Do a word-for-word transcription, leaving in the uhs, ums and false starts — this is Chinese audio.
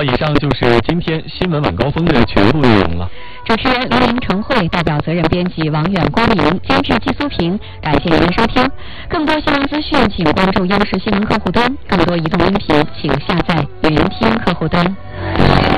以上就是今天新闻晚高峰的全部内容了。 主持人黎明、程慧，代表责任编辑王远、郭林，监制季苏平。感谢您的收听。更多新闻资讯，请关注央视新闻客户端；更多移动音频，请下载云听客户端。